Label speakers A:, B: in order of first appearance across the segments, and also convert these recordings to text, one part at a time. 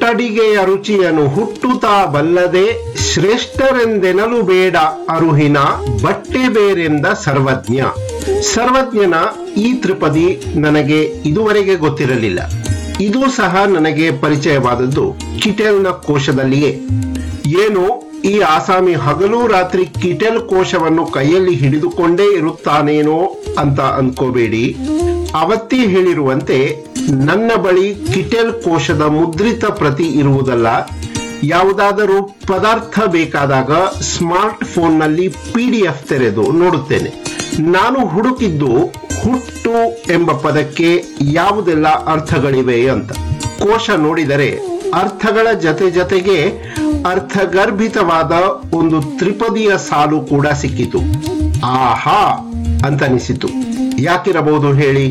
A: ಅಡಿಗೆಯ ರುಚಿಯನ್ನು ಹುಟ್ಟುತ್ತಾ ಬಲ್ಲದೆ ಶ್ರೇಷ್ಠರೆಂದೆನಲು ಬೇಡ ಅರುಹಿನ ಬಟ್ಟೆ ಬೇರೆಂದ ಸರ್ವಜ್ಞ. ಸರ್ವಜ್ಞನ ಈ ತ್ರಿಪದಿ ನನಗೆ ಇದುವರೆಗೆ ಗೊತ್ತಿರಲಿಲ್ಲ. ಇದು ಸಹ ನನಗೆ ಪರಿಚಯವಾದದ್ದು ಕಿಟೆಲ್ನ ಕೋಶದಲ್ಲಿಯೇ. ಏನು ಈ ಆಸಾಮಿ ಹಗಲು ರಾತ್ರಿ ಕಿಟೆಲ್ ಕೋಶವನ್ನು ಕೈಯಲ್ಲಿ ಹಿಡಿದುಕೊಂಡೇ ಇರುತ್ತಾನೇನೋ ಅಂತ ಅನ್ಕೋಬೇಡಿ. ಅವತ್ತೇ ಹೇಳಿರುವಂತೆ ನನ್ನ ಬಳಿ ಕಿಟೆಲ್ ಕೋಶದ ಮುದ್ರಿತ ಪ್ರತಿ ಇರುವುದಲ್ಲ. ಯಾವುದಾದರೂ ಪದಾರ್ಥ ಬೇಕಾದಾಗ ಸ್ಮಾರ್ಟ್ ಫೋನ್ನಲ್ಲಿ PDF ತೆರೆದು ನೋಡುತ್ತೇನೆ. ನಾನು ಹುಡುಕಿದ್ದು ಹುಟ್ಟು ಎಂಬ ಪದಕ್ಕೆ ಯಾವುದೆಲ್ಲ ಅರ್ಥಗಳಿವೆ ಅಂತ. ಕೋಶ ನೋಡಿದರೆ ಅರ್ಥಗಳ ಜೊತೆಗೆ ಅರ್ಥಗರ್ಭಿತವಾದ ಒಂದು ತ್ರಿಪದಿಯ ಸಾಲು ಕೂಡ ಸಿಕ್ಕಿತು. ಆಹಾ ಅಂತನಿಸಿತು. ಯಾಕಿರಬಹುದು ಹೇಳಿ?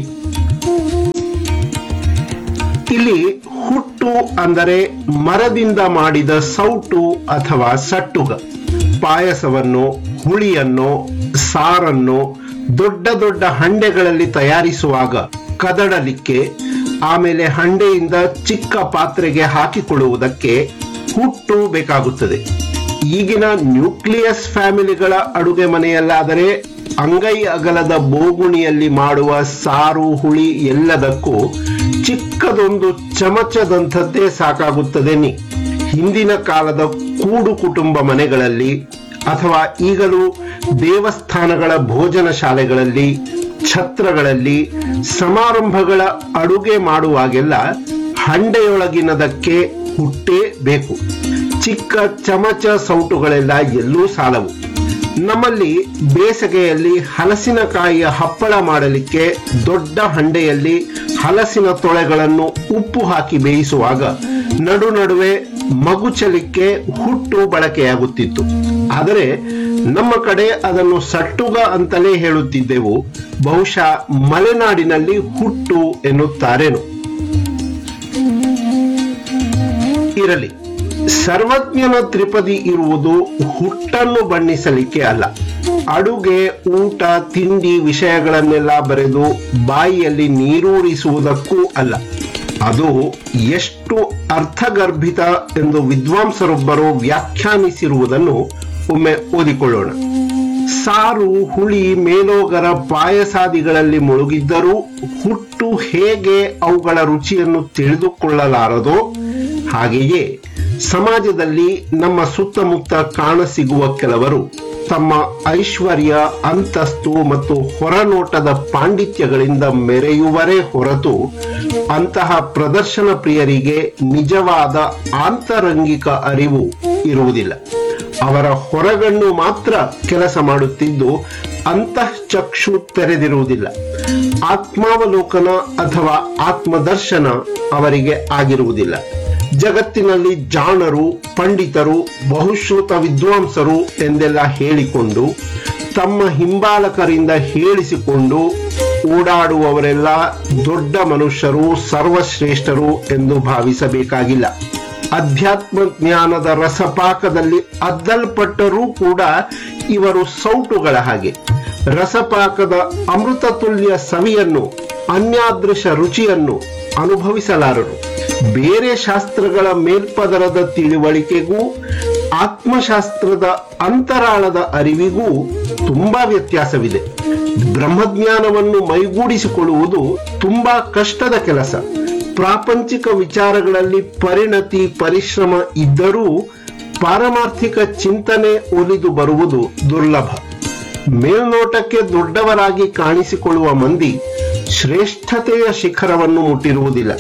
A: ಇಲ್ಲಿ ಹುಟ್ಟು ಅಂದರೆ ಮರದಿಂದ ಮಾಡಿದ ಸೌಟು ಅಥವಾ ಸಟ್ಟುಗ. ಪಾಯಸವನ್ನು, ಹುಳಿಯನ್ನು, ಸಾರನ್ನು ದೊಡ್ಡ ದೊಡ್ಡ ಹಂಡೆಗಳಲ್ಲಿ ತಯಾರಿಸುವಾಗ ಕದಡಲಿಕ್ಕೆ, ಆಮೇಲೆ ಹಂಡೆಯಿಂದ ಚಿಕ್ಕ ಪಾತ್ರೆಗೆ ಹಾಕಿಕೊಳ್ಳುವುದಕ್ಕೆ ಹುಟ್ಟು ಬೇಕಾಗುತ್ತದೆ. ಈಗಿನ ನ್ಯೂಕ್ಲಿಯಸ್ ಫ್ಯಾಮಿಲಿಗಳ ಅಡುಗೆ ಮನೆಯಲ್ಲಾದರೆ ಅಂಗೈ ಅಗಲದ ಬೋಗುಣಿಯಲ್ಲಿ ಮಾಡುವ ಸಾರು, ಹುಳಿ ಎಲ್ಲದಕ್ಕೂ ಚಿಕ್ಕದೊಂದು ಚಮಚದಂಥದ್ದೇ ಸಾಕಾಗುತ್ತದೆ. ಹಿಂದಿನ ಕಾಲದ ಕೂಡು ಕುಟುಂಬ ಮನೆಗಳಲ್ಲಿ ಅಥವಾ ಈಗಲೂ ದೇವಸ್ಥಾನಗಳ ಭೋಜನ ಶಾಲೆಗಳಲ್ಲಿ, ಛತ್ರಗಳಲ್ಲಿ ಸಮಾರಂಭಗಳ ಅಡುಗೆ ಮಾಡುವಾಗೆಲ್ಲ ಹಂಡೆಯೊಳಗಿನದಕ್ಕೆ ಹುಟ್ಟೇ ಬೇಕು. ಚಿಕ್ಕ ಚಮಚ ಸೌಟುಗಳೆಲ್ಲ ಎಲ್ಲೂ ಸಾಲವು. ನಮ್ಮಲ್ಲಿ ಬೇಸಿಗೆಯಲ್ಲಿ ಹಲಸಿನಕಾಯಿಯ ಹಪ್ಪಳ ಮಾಡಲಿಕ್ಕೆ ದೊಡ್ಡ ಹಂಡೆಯಲ್ಲಿ ಹಲಸಿನ ತೊಳೆಗಳನ್ನು ಉಪ್ಪು ಹಾಕಿ ಬೇಯಿಸುವಾಗ ನಡುವೆ ಮಗುಚಲಿಕ್ಕೆ ಹುಟ್ಟು ಬಳಕೆಯಾಗುತ್ತಿತ್ತು. ಆದರೆ ನಮ್ಮ ಕಡೆ ಅದನ್ನು ಸಟ್ಟುಗ ಅಂತಲೇ ಹೇಳುತ್ತಿದ್ದೆವು. ಬಹುಶಃ ಮಲೆನಾಡಿನಲ್ಲಿ ಹುಟ್ಟು ಎನ್ನುತ್ತಾರೇನು. ಇರಲಿ, ಸರ್ವಜ್ಞನ ತ್ರಿಪದಿ ಇರುವುದು ಹುಟ್ಟನ್ನು ಬಣ್ಣಿಸಲಿಕ್ಕೆ ಅಲ್ಲ. ಅಡುಗೆ, ಊಟ, ತಿಂಡಿ ವಿಷಯಗಳನ್ನೆಲ್ಲ ಬರೆದು ಬಾಯಿಯಲ್ಲಿ ನೀರೂರಿಸುವುದಕ್ಕೂ ಅಲ್ಲ. ಅದು ಎಷ್ಟು ಅರ್ಥಗರ್ಭಿತ ಎಂದು ವಿದ್ವಾಂಸರೊಬ್ಬರು ವ್ಯಾಖ್ಯಾನಿಸಿರುವುದನ್ನು ಒಮ್ಮೆ ಓದಿಕೊಳ್ಳೋಣ. ಸಾರು, ಹುಳಿ, ಮೇಲೋಗರ, ಪಾಯಸಾದಿಗಳಲ್ಲಿ ಮುಳುಗಿದ್ದರೂ ಹುಟ್ಟು ಹೇಗೆ ಅವುಗಳ ರುಚಿಯನ್ನು ತಿಳಿದುಕೊಳ್ಳಲಾರದೋ ಹಾಗೆಯೇ ಸಮಾಜದಲ್ಲಿ ನಮ್ಮ ಸುತ್ತಮುತ್ತ ಕಾಣಸಿಗುವ ಕೆಲವರು ತಮ್ಮ ಐಶ್ವರ್ಯ, ಅಂತಸ್ತು ಮತ್ತು ಹೊರನೋಟದ ಪಾಂಡಿತ್ಯಗಳಿಂದ ಮೆರೆಯುವರೇ ಹೊರತು ಅಂತಹ ಪ್ರದರ್ಶನ ಪ್ರಿಯರಿಗೆ ನಿಜವಾದ ಆಂತರಂಗಿಕ ಅರಿವು ಇರುವುದಿಲ್ಲ. ಅವರ ಹೊರಗಣ್ಣು ಮಾತ್ರ ಕೆಲಸ ಮಾಡುತ್ತಿದ್ದು ಅಂತಃಚಕ್ಷು ತೆರೆದಿರುವುದಿಲ್ಲ. ಆತ್ಮಾವಲೋಕನ ಅಥವಾ ಆತ್ಮದರ್ಶನ ಅವರಿಗೆ ಆಗಿರುವುದಿಲ್ಲ. ಜಗತ್ತಿನಲ್ಲಿ ಜಾಣರು, ಪಂಡಿತರು, ಬಹುಶ್ರುತ ವಿದ್ವಾಂಸರು ಎಂದೆಲ್ಲ ಹೇಳಿಕೊಂಡು ತಮ್ಮ ಹಿಂಬಾಲಕರಿಂದ ಹೇಳಿಸಿಕೊಂಡು ಓಡಾಡುವವರೆಲ್ಲ ದೊಡ್ಡ ಮನುಷ್ಯರು, ಸರ್ವಶ್ರೇಷ್ಠರು ಎಂದು ಭಾವಿಸಬೇಕಾಗಿಲ್ಲ. ಅಧ್ಯಾತ್ಮ ಜ್ಞಾನದ ರಸಪಾಕದಲ್ಲಿ ಅದ್ದಲ್ಪಟ್ಟರೂ ಕೂಡ ಇವರು ಸೌಟುಗಳ ಹಾಗೆ. ರಸಪಾಕದ ಅಮೃತತುಲ್ಯ ಸವಿಯನ್ನು, ಅನ್ಯಾದೃಶ ರುಚಿಯನ್ನು ಅನುಭವಿಸಲಾರರು. ಬೇರೆ ಶಾಸ್ತ್ರಗಳ ಮೇಲ್ಪದರದ ತಿಳುವಳಿಕೆಗೂ ಆತ್ಮಶಾಸ್ತ್ರದ ಅಂತರಾಳದ ಅರಿವಿಗೂ ತುಂಬಾ ವ್ಯತ್ಯಾಸವಿದೆ. ಬ್ರಹ್ಮಜ್ಞಾನವನ್ನು ಮೈಗೂಡಿಸಿಕೊಳ್ಳುವುದು ತುಂಬಾ ಕಷ್ಟದ ಕೆಲಸ. ಪ್ರಾಪಂಚಿಕ ವಿಚಾರಗಳಲ್ಲಿ ಪರಿಣತಿ, ಪರಿಶ್ರಮ ಇದ್ದರೂ ಪಾರಮಾರ್ಥಿಕ ಚಿಂತನೆ ಒಲಿದು ಬರುವುದು ದುರ್ಲಭ. ಮೇಲ್ನೋಟಕ್ಕೆ ದೊಡ್ಡವರಾಗಿ ಕಾಣಿಸಿಕೊಳ್ಳುವ ಮಂದಿ ಶ್ರೇಷ್ಠತೆಯ ಶಿಖರವನ್ನು ಮುಟ್ಟಿರುವುದಿಲ್ಲ.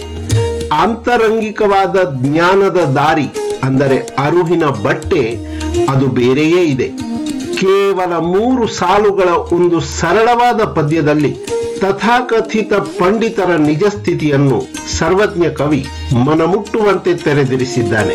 A: ಆಂತರಂಗಿಕವಾದ ಜ್ಞಾನದ ದಾರಿ ಅಂದರೆ ಅರುಹಿನ ಬಟ್ಟೆ ಅದು ಬೇರೆಯೇ ಇದೆ. ಕೇವಲ 3 ಸಾಲುಗಳ ಒಂದು ಸರಳವಾದ ಪದ್ಯದಲ್ಲಿ ತಥಾಕಥಿತ ಪಂಡಿತರ ನಿಜ ಸ್ಥಿತಿಯನ್ನು ಸರ್ವಜ್ಞ ಕವಿ ಮನಮುಟ್ಟುವಂತೆ ತೆರೆದಿರಿಸಿದ್ದಾನೆ.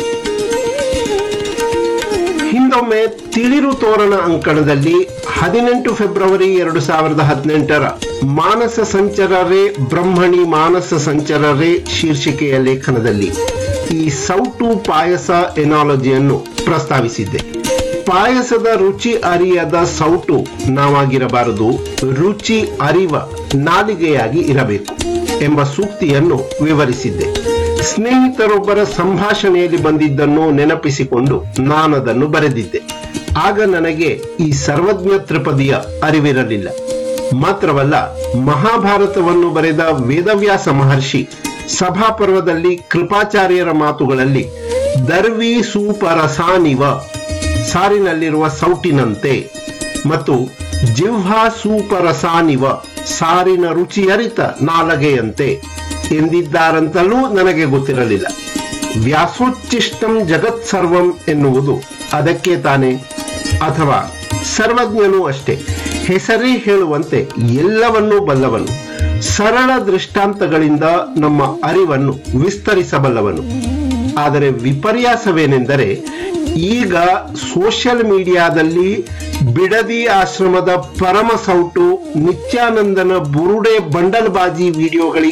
A: ಹಿಂದೊಮ್ಮೆ ತಿಳಿರು ತೋರಣ ಅಂಕಣದಲ್ಲಿ 18 ಫೆಬ್ರವರಿ 2018 ಮಾನಸ ಸಂಚರರೇ ಬ್ರಹ್ಮಣಿ ಮಾನಸ ಸಂಚರರೇ ಶೀರ್ಷಿಕೆಯ ಲೇಖನದಲ್ಲಿ ಈ ಸೌಟು ಪಾಯಸ ಎನಾಲಜಿಯನ್ನು ಪ್ರಸ್ತಾವಿಸಿದ್ದೆ. ಪಾಯಸದ ರುಚಿ ಅರಿಯದ ಸೌಟು ನಾವಾಗಿರಬಾರದು, ರುಚಿ ಅರಿವ ನಾಲಿಗೆಯಾಗಿ ಇರಬೇಕು ಎಂಬ ಸೂಕ್ತಿಯನ್ನು ವಿವರಿಸಿದ್ದೆ. ಸ್ನೇಹಿತರೊಬ್ಬರ ಸಂಭಾಷಣೆಯಲ್ಲಿ ಬಂದಿದ್ದನ್ನು ನೆನಪಿಸಿಕೊಂಡು ನಾನದನ್ನು ಬರೆದಿದ್ದೆ. ಆಗ ನನಗೆ ಈ ಸರ್ವಜ್ಞ ತ್ರಿಪದಿಯ ಅರಿವಿರಲಿಲ್ಲ. ಮಾತ್ರವಲ್ಲ, ಮಹಾಭಾರತವನ್ನು ಬರೆದ ವೇದವ್ಯಾಸ ಮಹರ್ಷಿ ಸಭಾಪರ್ವದಲ್ಲಿ ಕೃಪಾಚಾರ್ಯರ ಮಾತುಗಳಲ್ಲಿ ದರ್ವಿ ಸೂಪರಸಾನಿವ, ಸಾರಿನಲ್ಲಿರುವ ಸೌಟಿನಂತೆ, ಮತ್ತು ಜಿಹ್ವಾ ಸೂಪರಸಾನಿವ, ಸಾರಿನ ರುಚಿಯರಿತ ನಾಲಗೆಯಂತೆ ಎಂದಿದ್ದಾರಂತಲೂ ನನಗೆ ಗೊತ್ತಿರಲಿಲ್ಲ. ವ್ಯಾಸೋಚ್ಚಿಷ್ಟಂ ಜಗತ್ ಸರ್ವಂ ಎನ್ನುವುದು ಅದಕ್ಕೆ ತಾನೆ? ಅಥವಾ ಸರ್ವಜ್ಞನೂ ಅಷ್ಟೇ, ಹೆಸರೇ ಹೇಳುವಂತೆ ಎಲ್ಲವನ್ನೂ ಬಲ್ಲವನು, ಸರಳ ದೃಷ್ಟಾಂತಗಳಿಂದ ನಮ್ಮ ಅರಿವನ್ನು ವಿಸ್ತರಿಸಬಲ್ಲವನು. ಆದರೆ ವಿಪರ್ಯಾಸವೇನೆಂದರೆ, ಈಗ ಸೋಷಿಯಲ್ ಮೀಡಿಯಾದಲ್ಲಿ ಬಿಡದಿ ಆಶ್ರಮದ ಪರಮ ಸೌಟು ನಿತ್ಯಾನಂದನ ಬುರುಡೆ ಬಂಡಲ್ಬಾಜಿ ವಿಡಿಯೋಗಳಿಗೆ